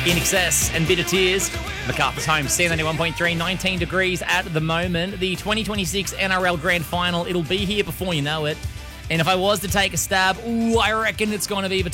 In Excess and Bitter Tears. MacArthur's home, C91.3, 19 degrees at the moment. The 2026 NRL Grand Final, it'll be here before you know it. And if I was to take a stab, I reckon it's going to be between